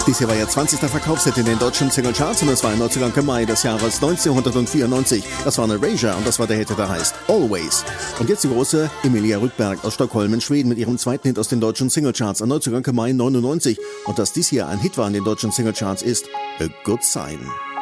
Dies hier war ihr 20. Verkaufshit in den deutschen Singlecharts und es war im 19. Mai des Jahres 1994. Das war eine Erasure und das war der Hit, der heißt Always. Und jetzt die große Emilia Rydberg aus Stockholm in Schweden mit ihrem zweiten Hit aus den deutschen Singlecharts am 19. Mai 99. Und dass dies hier ein Hit war in den deutschen Singlecharts ist A Good Sign.